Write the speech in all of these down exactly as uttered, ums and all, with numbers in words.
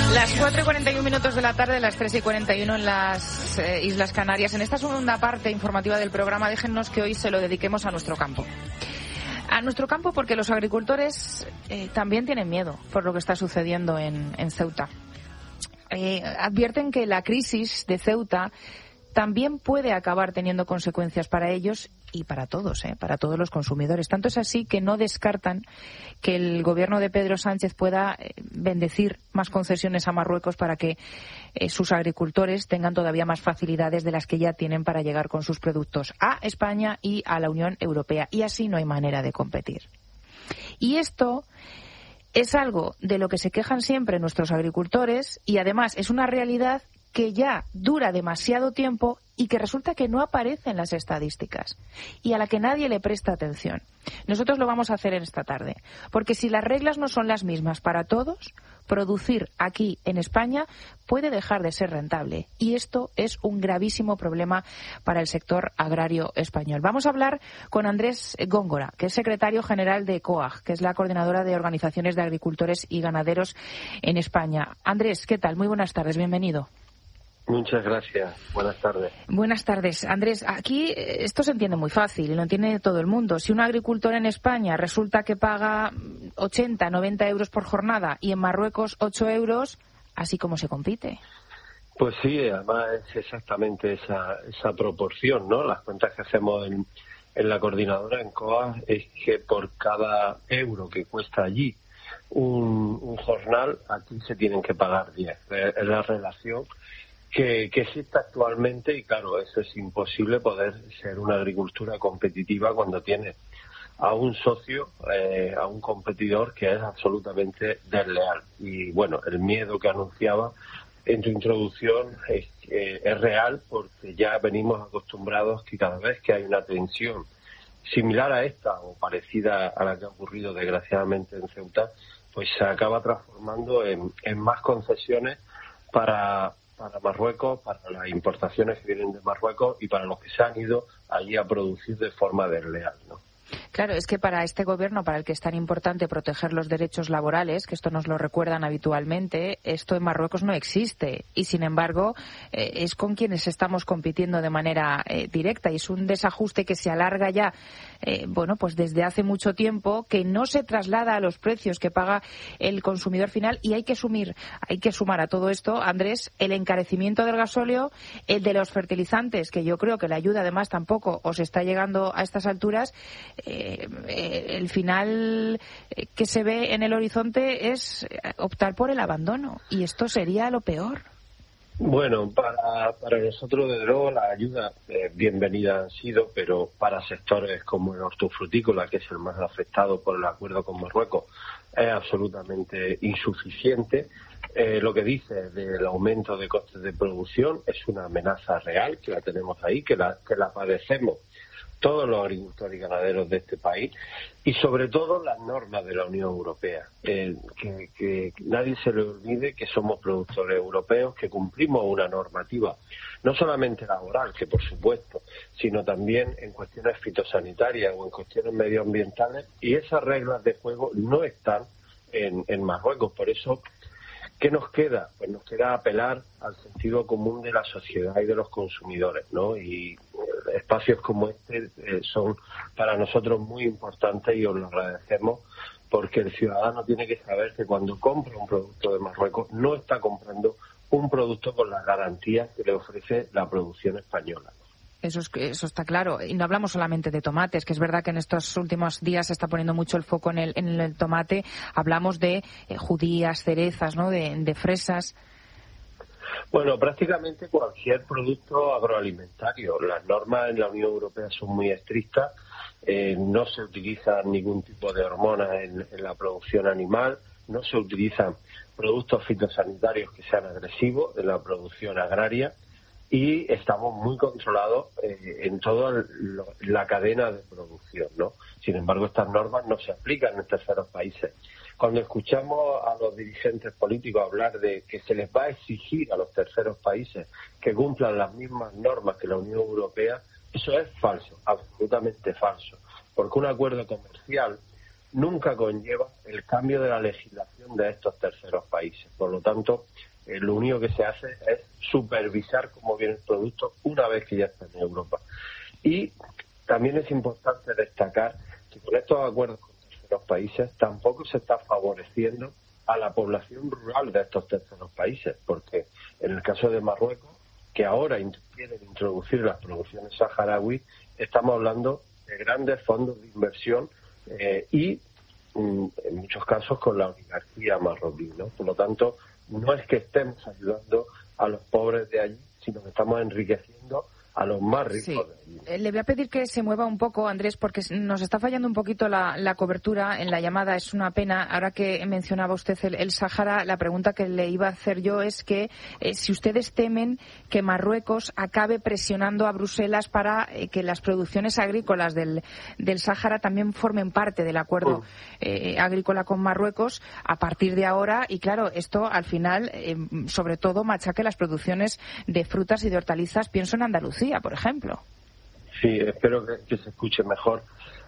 Las cuatro y cuarenta y un minutos de la tarde, las tres y cuarenta y uno en las eh, Islas Canarias. En esta segunda parte informativa del programa, déjennos que hoy se lo dediquemos a nuestro campo. A nuestro campo porque los agricultores eh, también tienen miedo por lo que está sucediendo en, en Ceuta. Eh, advierten que la crisis de Ceuta también puede acabar teniendo consecuencias para ellos y para todos, ¿eh? para todos los consumidores. Tanto es así que no descartan que el gobierno de Pedro Sánchez pueda eh, bendecir más concesiones a Marruecos para que eh, sus agricultores tengan todavía más facilidades de las que ya tienen para llegar con sus productos a España y a la Unión Europea. Y así no hay manera de competir. Y esto es algo de lo que se quejan siempre nuestros agricultores y además es una realidad que ya dura demasiado tiempo y que resulta que no aparece en las estadísticas y a la que nadie le presta atención. Nosotros lo vamos a hacer en esta tarde, porque si las reglas no son las mismas para todos, producir aquí en España puede dejar de ser rentable y esto es un gravísimo problema para el sector agrario español. Vamos a hablar con Andrés Góngora, que es secretario general de COAG, que es la coordinadora de organizaciones de agricultores y ganaderos en España. Andrés, ¿qué tal? Muy buenas tardes, bienvenido. Muchas gracias. Buenas tardes. Buenas tardes. Andrés, aquí esto se entiende muy fácil y lo entiende todo el mundo. Si un agricultor en España resulta que paga ochenta, noventa euros por jornada y en Marruecos ocho euros, ¿así como se compite? Pues sí, además es exactamente esa, esa proporción, ¿no? Las cuentas que hacemos en, en la coordinadora, en COAG, es que por cada euro que cuesta allí un, un jornal, aquí se tienen que pagar diez. Es la relación que, que existe actualmente y claro, eso es imposible poder ser una agricultura competitiva cuando tiene a un socio, eh, a un competidor que es absolutamente desleal. Y bueno, el miedo que anunciaba en tu introducción es, eh, es real porque ya venimos acostumbrados que cada vez que hay una tensión similar a esta o parecida a la que ha ocurrido desgraciadamente en Ceuta, pues se acaba transformando en, en más concesiones para para Marruecos, para las importaciones que vienen de Marruecos y para los que se han ido allí a producir de forma desleal, ¿no? Claro, es que para este gobierno, para el que es tan importante proteger los derechos laborales, que esto nos lo recuerdan habitualmente, esto en Marruecos no existe y, sin embargo, eh, es con quienes estamos compitiendo de manera eh, directa y es un desajuste que se alarga ya, eh, bueno, pues desde hace mucho tiempo, que no se traslada a los precios que paga el consumidor final y hay que sumir, hay que sumar a todo esto, Andrés, el encarecimiento del gasóleo, el de los fertilizantes, que yo creo que la ayuda además tampoco os está llegando a estas alturas. Eh, eh, el final que se ve en el horizonte es optar por el abandono y esto sería lo peor. Bueno, para, para nosotros desde luego las ayudas eh, bienvenidas han sido, pero para sectores como el hortofrutícola, que es el más afectado por el acuerdo con Marruecos, es absolutamente insuficiente. Eh, lo que dice del aumento de costes de producción es una amenaza real, que la tenemos ahí, que la, que la padecemos todos los agricultores y ganaderos de este país y sobre todo las normas de la Unión Europea. Eh, que, que nadie se le olvide que somos productores europeos, que cumplimos una normativa, no solamente laboral, que por supuesto, sino también en cuestiones fitosanitarias o en cuestiones medioambientales y esas reglas de juego no están en, en Marruecos. Por eso, ¿qué nos queda? Pues nos queda apelar al sentido común de la sociedad y de los consumidores, ¿no? Y espacios como este eh, son para nosotros muy importantes y os lo agradecemos porque el ciudadano tiene que saber que cuando compra un producto de Marruecos no está comprando un producto con las garantías que le ofrece la producción española. Eso, es, eso está claro. Y no hablamos solamente de tomates, que es verdad que en estos últimos días se está poniendo mucho el foco en el, en el tomate. Hablamos de eh, judías, cerezas, ¿no? de, de fresas. Bueno, prácticamente cualquier producto agroalimentario. Las normas en la Unión Europea son muy estrictas. Eh, no se utiliza ningún tipo de hormonas en, en la producción animal. No se utilizan productos fitosanitarios que sean agresivos en la producción agraria. Y estamos muy controlados eh, en toda la cadena de producción, ¿no? Sin embargo, estas normas no se aplican en terceros países. Cuando escuchamos a los dirigentes políticos hablar de que se les va a exigir a los terceros países que cumplan las mismas normas que la Unión Europea, eso es falso, absolutamente falso. Porque un acuerdo comercial nunca conlleva el cambio de la legislación de estos terceros países. Por lo tanto, eh, lo único que se hace es supervisar cómo viene el producto una vez que ya está en Europa. Y también es importante destacar que con estos acuerdos con terceros países tampoco se está favoreciendo a la población rural de estos terceros países, porque en el caso de Marruecos, que ahora quieren introducir las producciones saharaui, estamos hablando de grandes fondos de inversión eh, y mm, en muchos casos con la oligarquía marroquí, ¿no? Por lo tanto, no es que estemos ayudando a los pobres de allí, sino que estamos enriqueciendo a los más ricos sí. de allí. Le voy a pedir que se mueva un poco, Andrés, porque nos está fallando un poquito la, la cobertura en la llamada. Es una pena. Ahora que mencionaba usted el, el Sáhara, la pregunta que le iba a hacer yo es que eh, si ustedes temen que Marruecos acabe presionando a Bruselas para eh, que las producciones agrícolas del, del Sáhara también formen parte del acuerdo eh, agrícola con Marruecos a partir de ahora. Y claro, esto al final, eh, sobre todo, machaque las producciones de frutas y de hortalizas. Pienso en Andalucía, por ejemplo. Sí, espero que, que se escuche mejor.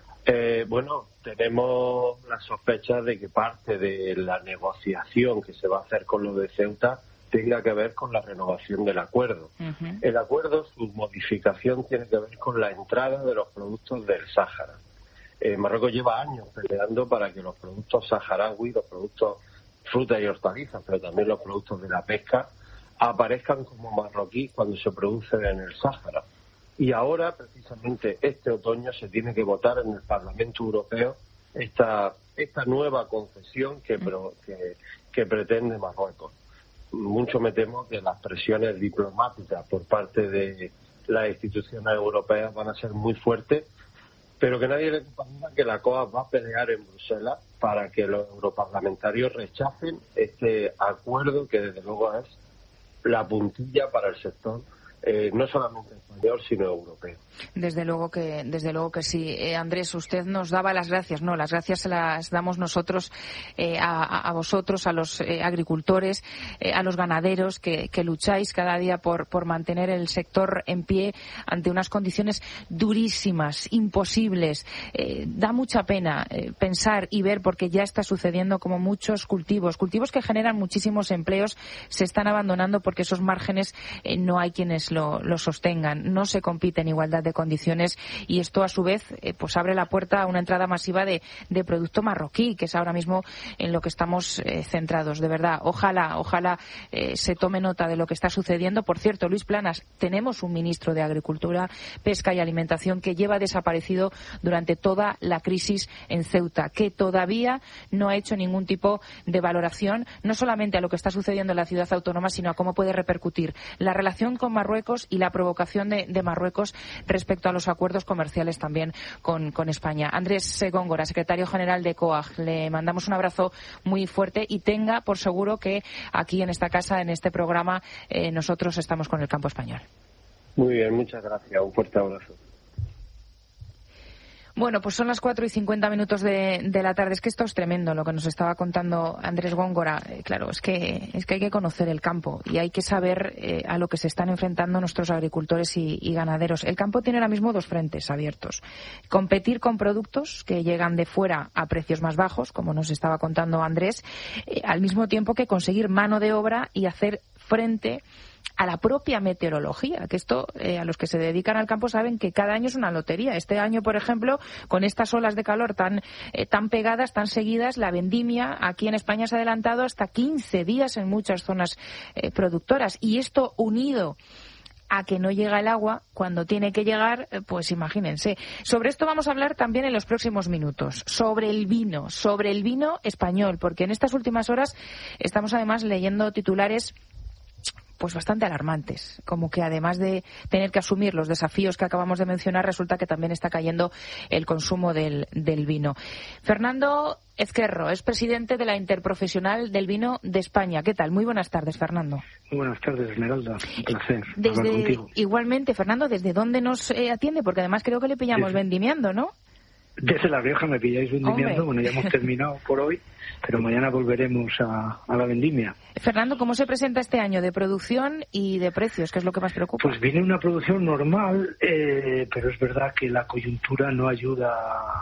Eh, bueno, tenemos la sospecha de que parte de la negociación que se va a hacer con lo de Ceuta tenga que ver con la renovación del acuerdo. Uh-huh. El acuerdo, su modificación, tiene que ver con la entrada de los productos del Sáhara. Eh, Marruecos lleva años peleando para que los productos saharauis, los productos frutas y hortalizas, pero también los productos de la pesca, aparezcan como marroquíes cuando se producen en el Sáhara. Y ahora, precisamente, este otoño se tiene que votar en el Parlamento Europeo esta esta nueva concesión que, que, que pretende Marruecos. Mucho me temo que las presiones diplomáticas por parte de las instituciones europeas van a ser muy fuertes, pero que nadie le comenta que la C O A va a pelear en Bruselas para que los europarlamentarios rechacen este acuerdo que, desde luego, es la puntilla para el sector, eh, no solamente español, sino europeo. Desde luego que, desde luego que sí. Eh, Andrés, usted nos daba las gracias, no, las gracias se las damos nosotros eh, a, a vosotros, a los eh, agricultores, eh, a los ganaderos que, que lucháis cada día por, por mantener el sector en pie ante unas condiciones durísimas, imposibles. Eh, da mucha pena eh, pensar y ver, porque ya está sucediendo, como muchos cultivos, cultivos que generan muchísimos empleos, se están abandonando porque esos márgenes eh, no hay quienes lo, lo sostengan. No se compite en igualdad de condiciones, y esto a su vez eh, pues abre la puerta a una entrada masiva de, de producto marroquí, que es ahora mismo en lo que estamos eh, centrados. De verdad, ojalá, ojalá eh, se tome nota de lo que está sucediendo. Por cierto, Luis Planas, tenemos un ministro de Agricultura, Pesca y Alimentación que lleva desaparecido durante toda la crisis en Ceuta, que todavía no ha hecho ningún tipo de valoración, no solamente a lo que está sucediendo en la ciudad autónoma, sino a cómo puede repercutir la relación con Marruecos y la provocación de, de Marruecos respecto a los acuerdos comerciales también con, con España. Andrés Góngora, secretario general de C O A G, le mandamos un abrazo muy fuerte y tenga por seguro que aquí en esta casa, en este programa, eh, nosotros estamos con el campo español. Muy bien, muchas gracias. Un fuerte abrazo. Bueno, pues son las cuatro y cincuenta minutos de, de la tarde. Es que esto es tremendo lo que nos estaba contando Andrés Góngora. Eh, claro, es que es que hay que conocer el campo y hay que saber eh, a lo que se están enfrentando nuestros agricultores y, y ganaderos. El campo tiene ahora mismo dos frentes abiertos. Competir con productos que llegan de fuera a precios más bajos, como nos estaba contando Andrés, eh, al mismo tiempo que conseguir mano de obra y hacer frente a la propia meteorología, que esto eh, a los que se dedican al campo saben que cada año es una lotería. Este año, por ejemplo, con estas olas de calor tan eh, tan pegadas, tan seguidas, la vendimia aquí en España se ha adelantado hasta quince días en muchas zonas eh, productoras, y esto unido a que no llega el agua cuando tiene que llegar, pues imagínense. Sobre esto vamos a hablar también en los próximos minutos, sobre el vino, sobre el vino español, porque en estas últimas horas estamos además leyendo titulares pues bastante alarmantes, como que además de tener que asumir los desafíos que acabamos de mencionar, resulta que también está cayendo el consumo del, del vino. Fernando Ezquerro es presidente de la Interprofesional del Vino de España. ¿Qué tal? Muy buenas tardes, Fernando. Muy buenas tardes, Esmeralda. Un placer desde, hablar contigo. Igualmente, Fernando, ¿desde dónde nos eh, atiende? Porque además creo que le pillamos desde, vendimiando, ¿no? Desde La Rioja me pilláis vendimiando. Hombre. Bueno, ya hemos terminado por hoy, pero mañana volveremos a, a la vendimia. Fernando, ¿cómo se presenta este año de producción y de precios? ¿Qué es lo que más preocupa? Pues viene una producción normal, eh, pero es verdad que la coyuntura no ayuda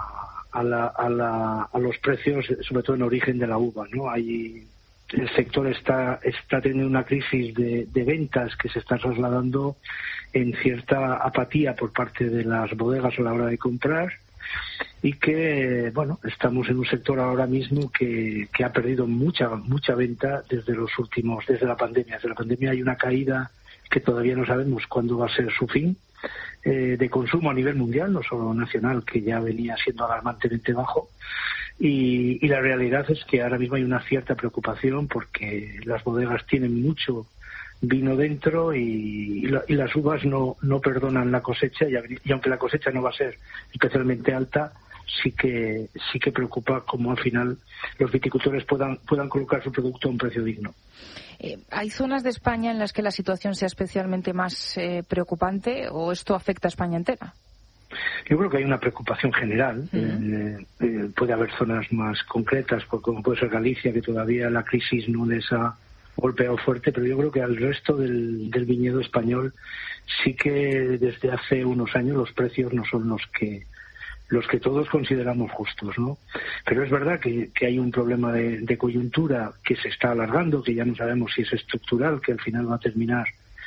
a, la, a, la, a los precios, sobre todo en origen de la uva, ¿no? Hay, el sector está, está teniendo una crisis de, de ventas que se está trasladando en cierta apatía por parte de las bodegas a la hora de comprar, y que, bueno, estamos en un sector ahora mismo que, que ha perdido mucha mucha venta desde los últimos, desde la pandemia. Desde la pandemia hay una caída que todavía no sabemos cuándo va a ser su fin, eh, de consumo a nivel mundial, no solo nacional, que ya venía siendo alarmantemente bajo. Y, y la realidad es que ahora mismo hay una cierta preocupación porque las bodegas tienen mucho vino dentro y, y, la, y las uvas no, no perdonan la cosecha, y, y aunque la cosecha no va a ser especialmente alta, sí que sí que preocupa cómo al final los viticultores puedan puedan colocar su producto a un precio digno. Eh, ¿Hay zonas de España en las que la situación sea especialmente más eh, preocupante, o esto afecta a España entera? Yo creo que hay una preocupación general. Uh-huh. eh, eh, puede haber zonas más concretas, como puede ser Galicia, que todavía la crisis no les ha golpeado fuerte, pero yo creo que al resto del, del viñedo español sí que desde hace unos años los precios no son los que los que todos consideramos justos, ¿no? Pero es verdad que, que hay un problema de, de coyuntura que se está alargando, que ya no sabemos si es estructural, que al final va a terminar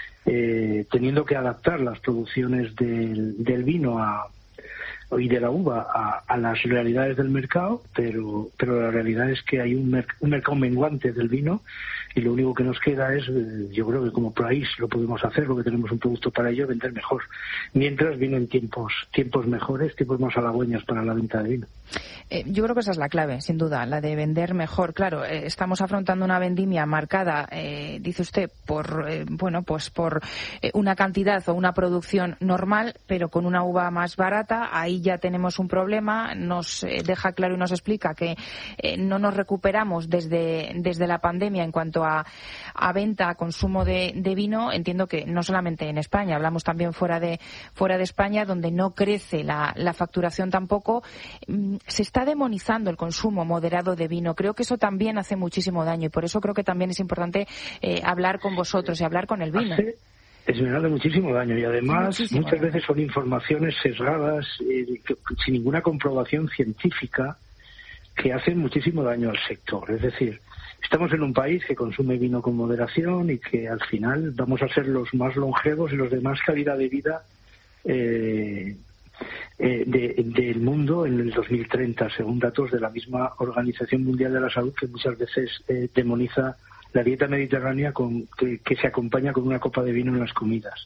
eh, teniendo que adaptar las producciones del, del vino a y de la uva a, a las realidades del mercado, pero pero la realidad es que hay un, mer- un mercado menguante del vino, y lo único que nos queda es, eh, yo creo que como país lo podemos hacer, porque tenemos un producto para ello, vender mejor, mientras vienen tiempos tiempos mejores, tiempos más halagüeños para la venta de vino. Eh, yo creo que esa es la clave, sin duda, la de vender mejor. Claro, eh, estamos afrontando una vendimia marcada, eh, dice usted, por eh, bueno, pues por eh, una cantidad o una producción normal, pero con una uva más barata. Ahí ya tenemos un problema. Nos eh, deja claro y nos explica que eh, no nos recuperamos desde desde la pandemia en cuanto a, a venta, a consumo de, de vino. Entiendo que no solamente en España, hablamos también fuera de fuera de España, donde no crece la, la facturación tampoco. Se está demonizando el consumo moderado de vino. Creo que eso también hace muchísimo daño, y por eso creo que también es importante eh, hablar con vosotros y hablar con el vino. Hace, es verdad, de muchísimo daño, y además muchísimo muchas daño. veces son informaciones sesgadas, eh, que, sin ninguna comprobación científica, que hacen muchísimo daño al sector. Es decir, estamos en un país que consume vino con moderación y que al final vamos a ser los más longevos y los de más calidad de vida eh, eh, de, del mundo en el dos mil treinta, según datos de la misma Organización Mundial de la Salud, que muchas veces eh, demoniza la dieta mediterránea con, que, que se acompaña con una copa de vino en las comidas.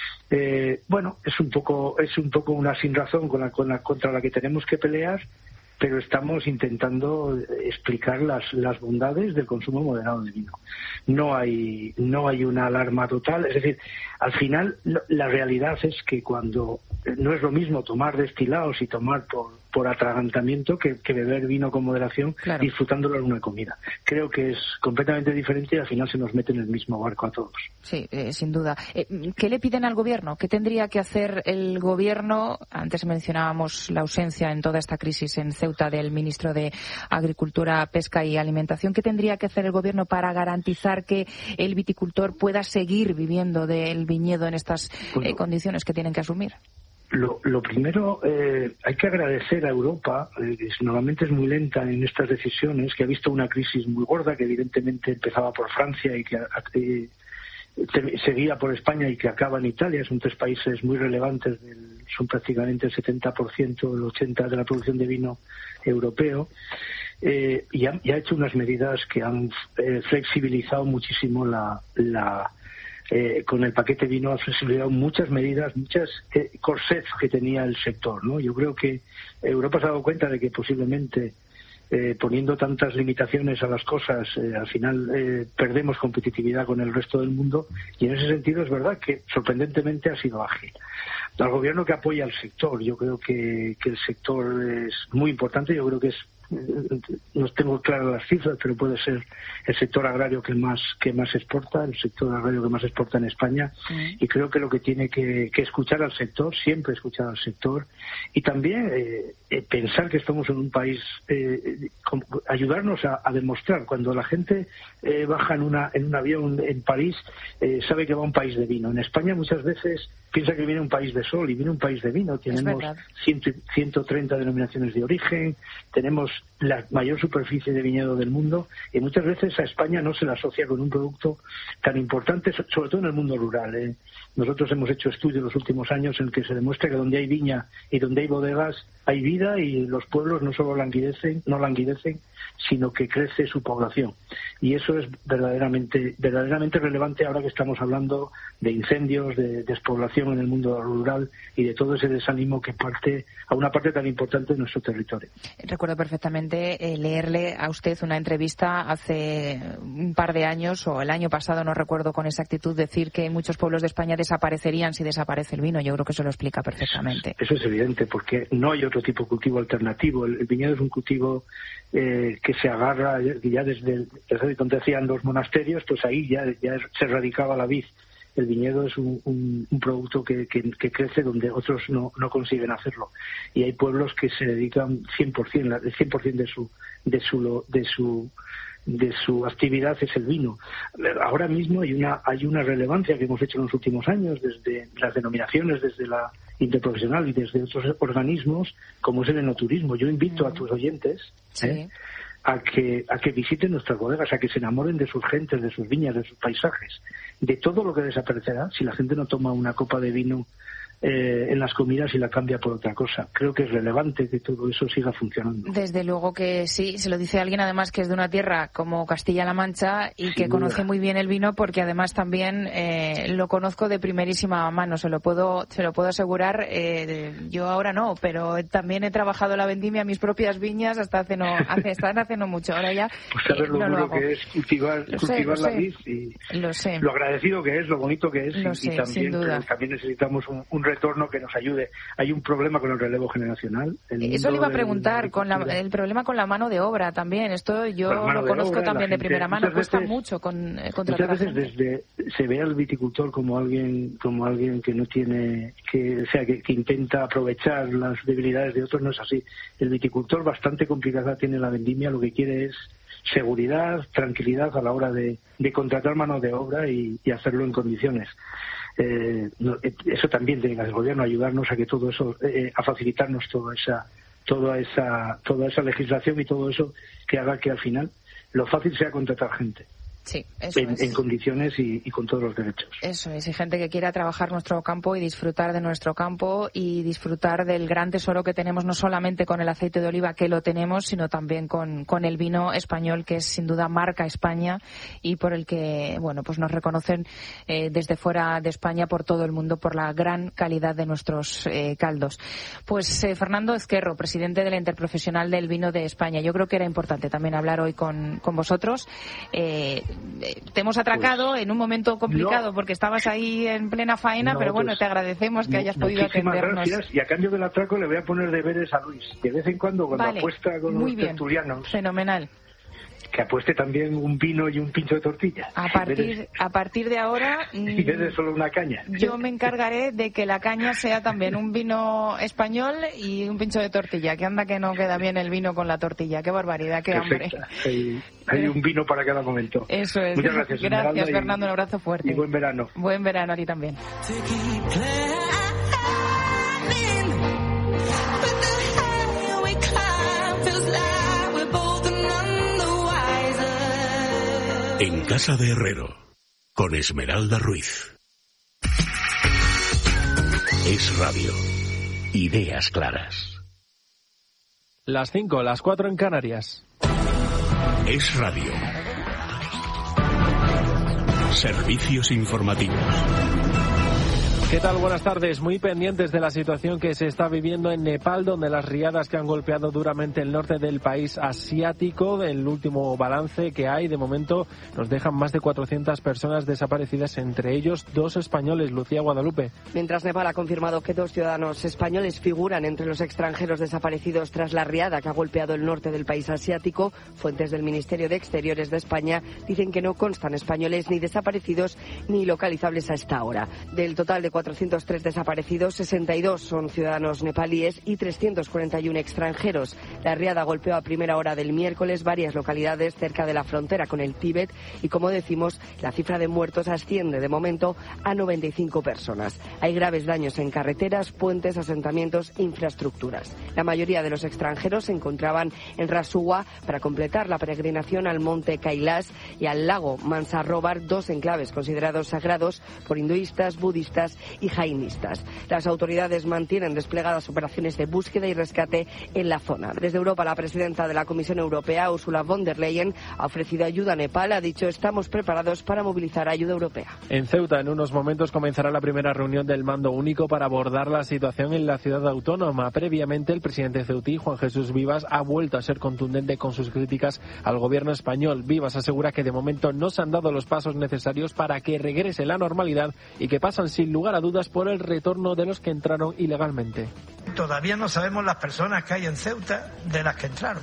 Eh, bueno, es un poco es un poco una sinrazón con la, con la, contra la que tenemos que pelear, pero estamos intentando explicar las, las bondades del consumo moderado de vino. No hay no hay una alarma total, es decir, al final la realidad es que cuando no es lo mismo tomar destilados y tomar por, por atragantamiento que, que beber vino con moderación, claro, disfrutándolo en una comida. Creo que es completamente diferente y al final se nos mete en el mismo barco a todos. Sí, eh, sin duda. Eh, ¿Qué le piden al gobierno? ¿Qué tendría que hacer el gobierno? Antes mencionábamos la ausencia en toda esta crisis en Ceuta del ministro de Agricultura, Pesca y Alimentación. ¿Qué tendría que hacer el gobierno para garantizar que el viticultor pueda seguir viviendo del viñedo en estas bueno, eh, condiciones que tienen que asumir? Lo, lo primero, eh, hay que agradecer a Europa, eh, que normalmente es muy lenta en estas decisiones, que ha visto una crisis muy gorda, que evidentemente empezaba por Francia y que eh, seguía por España y que acaba en Italia. Son tres países muy relevantes, del, son prácticamente el setenta por ciento, el ochenta por ciento de la producción de vino europeo, eh, y, ha, y ha hecho unas medidas que han eh, flexibilizado muchísimo la... la Eh, con el paquete vino ha flexibilizado muchas medidas, muchas eh, corsets que tenía el sector, ¿no? Yo creo que Europa se ha dado cuenta de que posiblemente eh, poniendo tantas limitaciones a las cosas, eh, al final eh, perdemos competitividad con el resto del mundo, y en ese sentido es verdad que sorprendentemente ha sido ágil. Al gobierno que apoya al sector, yo creo que, que el sector es muy importante, yo creo que es no tengo claras las cifras, pero puede ser el sector agrario que más que más exporta, el sector agrario que más exporta en España, sí. Y creo que lo que tiene que, que escuchar al sector, siempre escuchar al sector, y también eh, eh, pensar que estamos en un país, eh, con, ayudarnos a, a demostrar, cuando la gente eh, baja en, una, en un avión en París, eh, sabe que va a un país de vino. En España muchas veces piensa que viene un país de sol y viene un país de vino. Tenemos ciento treinta denominaciones de origen, tenemos la mayor superficie de viñedo del mundo, y muchas veces a España no se la asocia con un producto tan importante, sobre todo en el mundo rural. ¿eh? Nosotros hemos hecho estudios en los últimos años en que se demuestra que donde hay viña y donde hay bodegas hay vida, y los pueblos no solo languidecen, no languidecen, sino que crece su población. Y eso es verdaderamente verdaderamente relevante ahora que estamos hablando de incendios, de despoblación en el mundo rural y de todo ese desánimo que parte a una parte tan importante de nuestro territorio. Recuerdo perfectamente eh, leerle a usted una entrevista hace un par de años, o el año pasado, no recuerdo con exactitud, decir que muchos pueblos de España desaparecerían si desaparece el vino. Yo creo que eso lo explica perfectamente. Eso, eso es evidente, porque no hay otro tipo de cultivo alternativo. El, el viñedo es un cultivo eh, que se agarra ya desde, desde donde hacían los monasterios, pues ahí ya, ya se radicaba la vid. El viñedo es un, un, un producto que, que, que crece donde otros no, no consiguen hacerlo, y hay pueblos que se dedican cien por ciento, el cien por ciento de su de su de su de su actividad es el vino. Ahora mismo hay una hay una relevancia que hemos hecho en los últimos años desde las denominaciones, desde la interprofesional y desde otros organismos, como es el enoturismo. Yo invito a tus oyentes sí. ¿eh? a que a que visiten nuestras bodegas, a que se enamoren de sus gentes, de sus viñas, de sus paisajes, de todo lo que desaparecerá si la gente no toma una copa de vino eh, en las comidas y la cambia por otra cosa. Creo que es relevante que todo eso siga funcionando. Desde luego que sí, se lo dice alguien además que es de una tierra como Castilla-La Mancha y Sin que duda. Conoce muy bien el vino, porque además también eh, lo conozco de primerísima mano, se lo puedo se lo puedo asegurar. Eh, yo ahora no, pero también he trabajado la vendimia, mis propias viñas, hasta hace no hace, hasta hace no mucho. Ahora ya pues sabes eh, lo no duro lo que es cultivar, lo cultivar sé, la lo vid y lo, sé. lo agradecido que es, lo bonito que es, lo y, sé, y también, pero también necesitamos un, un retorno que nos ayude. Hay un problema con el relevo generacional. El Eso le iba a preguntar, de, con la, el problema con la mano de obra también. Esto yo lo conozco obra, también de gente, primera mano, cuesta veces, mucho con, eh, contratar muchas veces gente. Desde, se ve al viticultor como alguien como alguien que no tiene, que o sea, que, que intenta aprovechar las debilidades de otros. No es así. El viticultor bastante complicada tiene la vendimia, lo que quiere es seguridad, tranquilidad a la hora de, de contratar mano de obra y, y hacerlo en condiciones. Eh, no, eso también tiene que hacer el gobierno, ayudarnos a que todo eso, eh, a facilitarnos toda esa, toda esa, toda esa legislación y todo eso que haga que al final lo fácil sea contratar gente. Sí, eso en, es. en condiciones y, y con todos los derechos. Eso es, y gente que quiera trabajar nuestro campo y disfrutar de nuestro campo y disfrutar del gran tesoro que tenemos, no solamente con el aceite de oliva, que lo tenemos, sino también con, con el vino español, que es sin duda marca España y por el que, bueno, pues nos reconocen eh, desde fuera de España por todo el mundo por la gran calidad de nuestros eh, caldos. Pues eh, Fernando Ezquerro, presidente de la Interprofesional del Vino de España. Yo creo que era importante también hablar hoy con, con vosotros. Eh, te hemos atracado pues, en un momento complicado no, porque estabas ahí en plena faena, no, pero bueno, pues, te agradecemos que hayas podido atendernos. Gracias, y a cambio del atraco le voy a poner deberes a Luis, de vez en cuando cuando vale, apuesta con muy los bien, tertulianos. Fenomenal. Que apueste también un vino y un pincho de tortilla. A partir, a partir de ahora... Y de solo una caña. Yo me encargaré de que la caña sea también un vino español y un pincho de tortilla, que anda que no queda bien el vino con la tortilla. Qué barbaridad, qué hambre. Hay, hay un vino para cada momento. Eso es. Muchas gracias. Gracias, Fernando, un abrazo fuerte. Y buen verano. Buen verano a ti también. En Casa de Herrero, con Esmeralda Ruiz. Es Radio. Ideas claras. Las cinco, las cuatro en Canarias. Es Radio. Servicios informativos. ¿Qué tal? Buenas tardes. Muy pendientes de la situación que se está viviendo en Nepal, donde las riadas que han golpeado duramente el norte del país asiático, el último balance que hay de momento nos dejan más de cuatrocientas personas desaparecidas, entre ellos dos españoles. Lucía Guadalupe. Mientras Nepal ha confirmado que dos ciudadanos españoles figuran entre los extranjeros desaparecidos tras la riada que ha golpeado el norte del país asiático, fuentes del Ministerio de Exteriores de España dicen que no constan españoles ni desaparecidos ni localizables a esta hora. Del total de cuatrocientos tres desaparecidos, sesenta y dos son ciudadanos nepalíes y trescientos cuarenta y uno extranjeros. La riada golpeó a primera hora del miércoles varias localidades cerca de la frontera con el Tíbet y, como decimos, la cifra de muertos asciende de momento a noventa y cinco personas. Hay graves daños en carreteras, puentes, asentamientos, infraestructuras. La mayoría de los extranjeros se encontraban en Rasuwa para completar la peregrinación al monte Kailash y al lago Mansarovar, dos enclaves considerados sagrados por hinduistas, budistas y jainistas. Las autoridades mantienen desplegadas operaciones de búsqueda y rescate en la zona. Desde Europa, la presidenta de la Comisión Europea, Ursula von der Leyen, ha ofrecido ayuda a Nepal. Ha dicho: estamos preparados para movilizar ayuda europea. En Ceuta, en unos momentos, comenzará la primera reunión del Mando Único para abordar la situación en la ciudad autónoma. Previamente, el presidente ceutí, Juan Jesús Vivas, ha vuelto a ser contundente con sus críticas al gobierno español. Vivas asegura que de momento no se han dado los pasos necesarios para que regrese la normalidad y que pasan sin lugar a dudas por el retorno de los que entraron ilegalmente. Todavía no sabemos las personas que hay en Ceuta de las que entraron.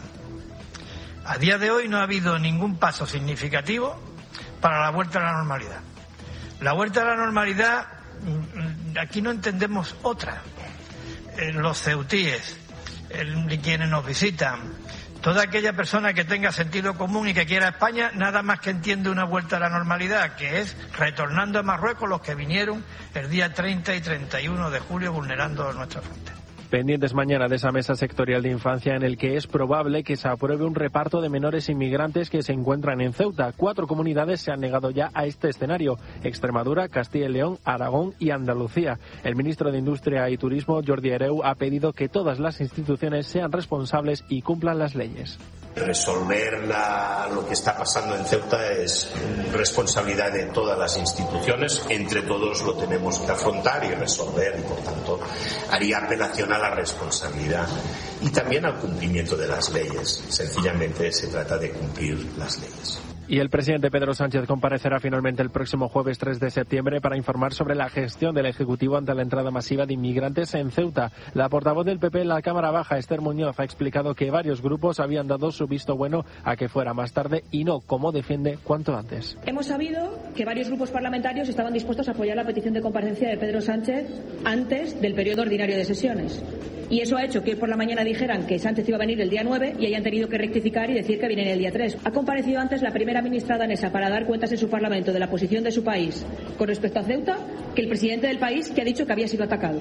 A día de hoy no ha habido ningún paso significativo para la vuelta a la normalidad. La vuelta a la normalidad, aquí no entendemos otra. Los ceutíes, el, quienes nos visitan, toda aquella persona que tenga sentido común y que quiera España, nada más que entiende una vuelta a la normalidad, que es retornando a Marruecos los que vinieron el día treinta y treinta y uno de julio vulnerando nuestra frontera. Pendientes mañana de esa mesa sectorial de infancia en el que es probable que se apruebe un reparto de menores inmigrantes que se encuentran en Ceuta. Cuatro comunidades se han negado ya a este escenario: Extremadura, Castilla y León, Aragón y Andalucía. El ministro de Industria y Turismo, Jordi Hereu, ha pedido que todas las instituciones sean responsables y cumplan las leyes. Resolver la, lo que está pasando en Ceuta es responsabilidad de todas las instituciones. Entre todos lo tenemos que afrontar y resolver, y por tanto haría apelación a la responsabilidad y también al cumplimiento de las leyes. Sencillamente se trata de cumplir las leyes. Y el presidente Pedro Sánchez comparecerá finalmente el próximo jueves tres de septiembre para informar sobre la gestión del Ejecutivo ante la entrada masiva de inmigrantes en Ceuta. La portavoz del P P en la Cámara Baja, Esther Muñoz, ha explicado que varios grupos habían dado su visto bueno a que fuera más tarde y no, como defiende, cuanto antes. Hemos sabido que varios grupos parlamentarios estaban dispuestos a apoyar la petición de comparecencia de Pedro Sánchez antes del periodo ordinario de sesiones. Y eso ha hecho que hoy por la mañana dijeran que Sánchez iba a venir el día nueve y hayan tenido que rectificar y decir que viene el día tres. Ha comparecido antes la primera ministra danesa para dar cuentas en su Parlamento de la posición de su país con respecto a Ceuta que el presidente del país, que ha dicho que había sido atacado.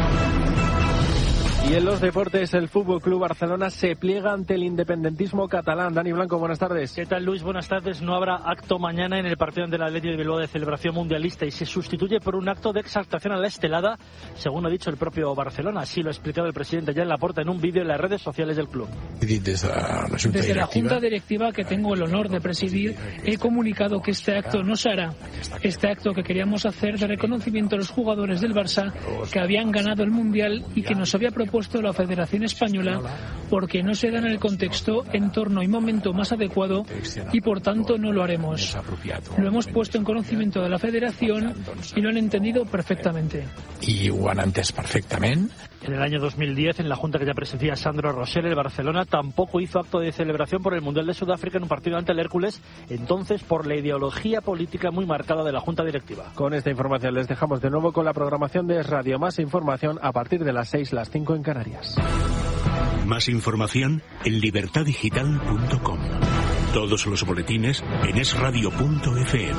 Y en los deportes, el Fútbol Club Barcelona se pliega ante el independentismo catalán. Dani Blanco, buenas tardes. ¿Qué tal, Luis? Buenas tardes. No habrá acto mañana en el partido ante el Athletic de Bilbao de celebración mundialista y se sustituye por un acto de exaltación a la estelada, según ha dicho el propio Barcelona. Así lo ha explicado el presidente Jan Laporta en un vídeo en las redes sociales del club. Desde la Junta Directiva, que tengo el honor de presidir, he comunicado que este acto no se hará. Este acto que queríamos hacer de reconocimiento a los jugadores del Barça que habían ganado el Mundial y que nos había propuesto la Federación Española, porque no se da en el contexto, entorno y momento más adecuado y por tanto no lo haremos. Lo hemos puesto en conocimiento de la Federación y lo han entendido perfectamente. Y ho han entès perfectament. En el año dos mil diez, en la junta que ya presidía Sandro Rosell, el Barcelona tampoco hizo acto de celebración por el Mundial de Sudáfrica en un partido ante el Hércules, entonces por la ideología política muy marcada de la junta directiva. Con esta información les dejamos de nuevo con la programación de Es Radio. Más información a partir de las seis, las cinco en Canarias. Más información en libertad digital punto com. Todos los boletines en es radio punto efe eme.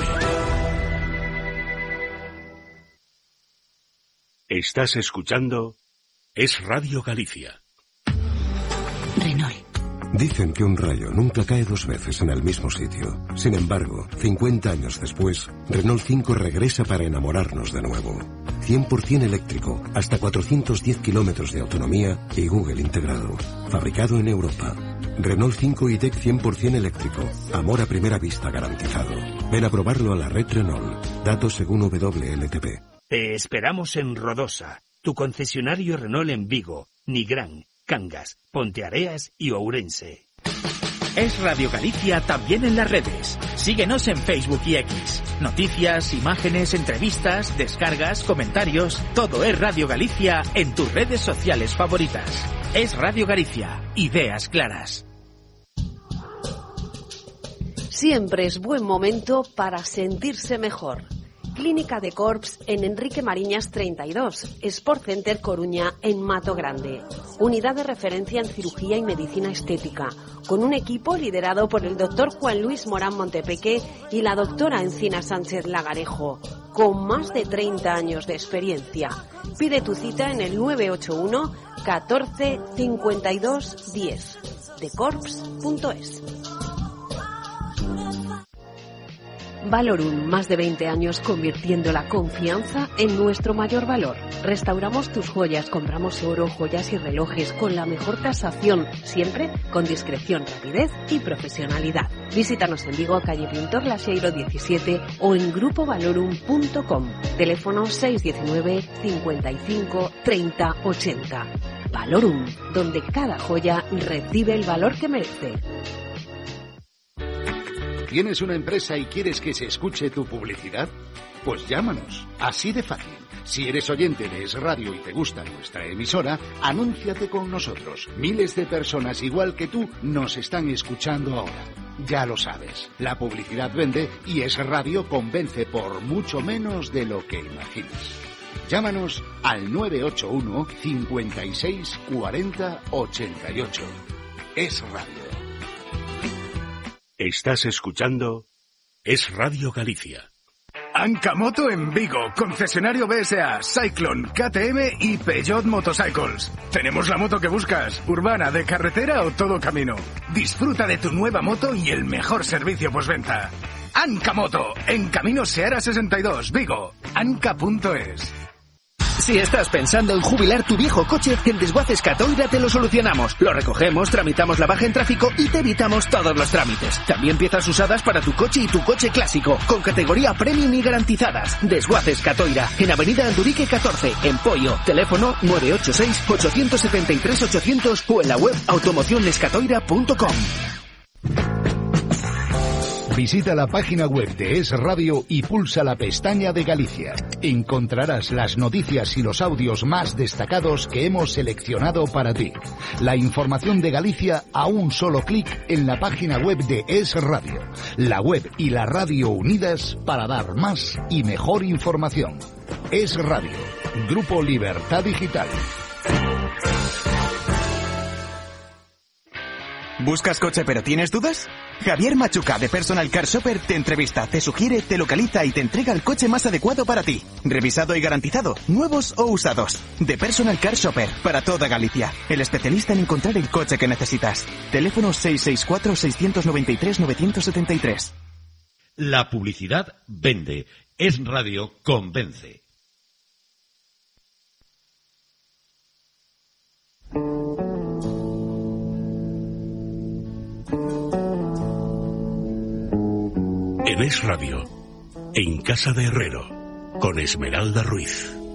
Estás escuchando Es Radio Galicia. Renault. Dicen que un rayo nunca cae dos veces en el mismo sitio. Sin embargo, cincuenta años después, Renault cinco regresa para enamorarnos de nuevo. cien por ciento eléctrico, hasta cuatrocientos diez kilómetros de autonomía y Google integrado. Fabricado en Europa. Renault cinco y-Tech cien por ciento eléctrico. Amor a primera vista garantizado. Ven a probarlo a la red Renault. Datos según W L T P. Te esperamos en Rodosa, tu concesionario Renault en Vigo, Nigrán, Cangas, Ponteareas y Ourense. Es Radio Galicia también en las redes. Síguenos en Facebook y X. Noticias, imágenes, entrevistas, descargas, comentarios. Todo es Radio Galicia en tus redes sociales favoritas. Es Radio Galicia. Ideas claras. Siempre es buen momento para sentirse mejor. Clínica de Corps en Enrique Mariñas treinta y dos, Sport Center Coruña en Mato Grande. Unidad de referencia en cirugía y medicina estética, con un equipo liderado por el doctor Juan Luis Morán Montepeque y la doctora Encina Sánchez Lagarejo, con más de treinta años de experiencia. Pide tu cita en el nueve ocho uno catorce cincuenta y dos diez, de corps punto es. Valorum, más de veinte años convirtiendo la confianza en nuestro mayor valor. Restauramos tus joyas, compramos oro, joyas y relojes con la mejor tasación, siempre con discreción, rapidez y profesionalidad. Visítanos en Vigo, calle Pintor Laseiro diecisiete o en grupo valorum punto com. Teléfono seis uno nueve, cincuenta y cinco, treinta, ochenta. Valorum, donde cada joya recibe el valor que merece. ¿Tienes una empresa y quieres que se escuche tu publicidad? Pues llámanos, así de fácil. Si eres oyente de Es Radio y te gusta nuestra emisora, anúnciate con nosotros. Miles de personas igual que tú nos están escuchando ahora. Ya lo sabes, la publicidad vende y Es Radio convence por mucho menos de lo que imaginas. Llámanos al nueve ocho uno, cincuenta y seis, cuarenta, ochenta y ocho. Es Radio. Estás escuchando Es Radio Galicia. Ancamoto en Vigo, concesionario B S A, Cyclone, K T M y Peugeot Motorcycles. Tenemos la moto que buscas, urbana, de carretera o todo camino. Disfruta de tu nueva moto y el mejor servicio postventa. Ancamoto, en Camino Seara sesenta y dos, Vigo, anca punto es. Si estás pensando en jubilar tu viejo coche, en Desguaces Catoira te lo solucionamos. Lo recogemos, tramitamos la baja en tráfico y te evitamos todos los trámites. También piezas usadas para tu coche y tu coche clásico, con categoría premium y garantizadas. Desguaces Catoira, en Avenida Andurique catorce, en Poio. Teléfono nueve ocho seis, ocho siete tres, ochocientos o en la web automocionescatoira punto com. Visita la página web de Es Radio y pulsa la pestaña de Galicia. Encontrarás las noticias y los audios más destacados que hemos seleccionado para ti. La información de Galicia a un solo clic en la página web de Es Radio. La web y la radio unidas para dar más y mejor información. Es Radio, Grupo Libertad Digital. ¿Buscas coche pero tienes dudas? Javier Machuca de Personal Car Shopper te entrevista, te sugiere, te localiza y te entrega el coche más adecuado para ti. Revisado y garantizado, nuevos o usados. De Personal Car Shopper, para toda Galicia. El especialista en encontrar el coche que necesitas. Teléfono seis seis cuatro, seis nueve tres, nueve siete tres. La publicidad vende. Es Radio convence. En Es Radio, en Casa de Herrero, con Esmeralda Ruiz.